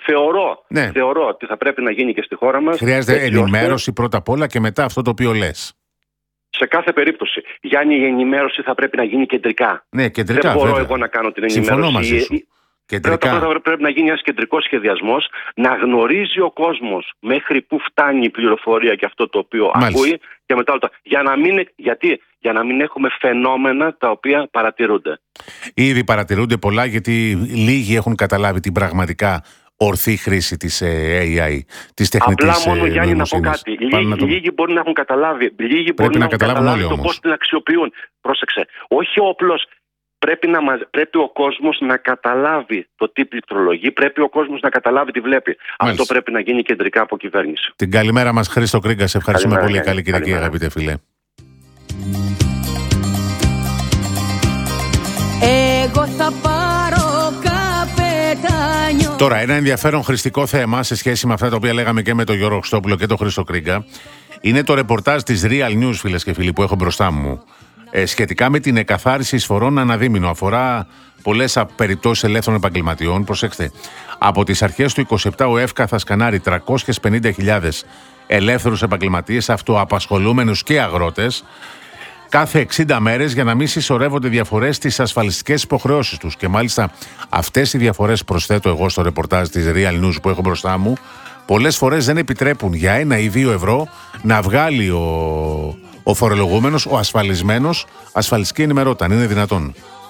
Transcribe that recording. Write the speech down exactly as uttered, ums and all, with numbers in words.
θεωρώ, ναι. θεωρώ ότι θα πρέπει να γίνει και στη χώρα μας. Χρειάζεται ενημέρωση πρώτα απ' όλα και μετά αυτό το οποίο λες. Σε κάθε περίπτωση. Γιάννη, η ενημέρωση θα πρέπει να γίνει κεντρικά. Ναι, κεντρικά. Δεν μπορώ βέβαια. εγώ να κάνω την ενημέρωση. Συμφωνώ μαζί σου. Κεντρικά. Πρώτα πρέπει να γίνει ένας κεντρικός σχεδιασμός, να γνωρίζει ο κόσμος μέχρι που φτάνει η πληροφορία και αυτό το οποίο Μάλιστα. ακούει και μετά όλα. Για να μην, γιατί, για να μην έχουμε φαινόμενα τα οποία παρατηρούνται. Ήδη παρατηρούνται πολλά, γιατί λίγοι έχουν καταλάβει την πραγματικά ορθή χρήση της έι άι, της τεχνητής νοημοσύνης. Απλά μόνο, Γιάννη, να πω κάτι. Λίγοι, το... λίγοι μπορεί να έχουν καταλάβει, λίγοι μπορεί να, να έχουν καταλάβει το πώς την αξιοποιούν. Πρόσεξε. Όχι ο όπλος. Πρέπει, να, πρέπει ο κόσμος να καταλάβει το τι πληκτρολογεί, πρέπει ο κόσμος να καταλάβει τι βλέπει. Μάλιστα. Αυτό πρέπει να γίνει κεντρικά από κυβέρνηση. Την καλημέρα μας, Χρήστο Κρίγκα. Σε ευχαριστούμε καλημέρα, πολύ. Καλή Κυριακή, αγαπητέ φίλε. Εγώ θα πάρω καπετάνιο. Τώρα, ένα ενδιαφέρον χρηστικό θέμα σε σχέση με αυτά τα οποία λέγαμε και με τον Γιώργο Χριστόπουλο και τον Χρήστο Κρίγκα είναι το ρεπορτάζ της Real News, φίλες και φίλοι, που έχω μπροστά μου. Ε, σχετικά με την εκαθάριση εισφορών αναδίμηνο. Αφορά πολλές περιπτώσεις ελεύθερων επαγγελματιών. Προσέξτε, από τις αρχές του είκοσι επτά ο ΕΦΚΑ θα σκανάρει τριακόσιες πενήντα χιλιάδες ελεύθερους επαγγελματίες, αυτοαπασχολούμενους και αγρότες, κάθε εξήντα μέρες για να μην συσσωρεύονται διαφορές στις ασφαλιστικές υποχρεώσεις τους. Και μάλιστα αυτές οι διαφορές, προσθέτω εγώ στο ρεπορτάζ της Real News που έχω μπροστά μου, πολλές φορές δεν επιτρέπουν για ένα ή δύο ευρώ να βγάλει ο, ο φορολογούμενος, ο ασφαλισμένος, ασφαλιστική ενημερότητα. Είναι δυνατόν?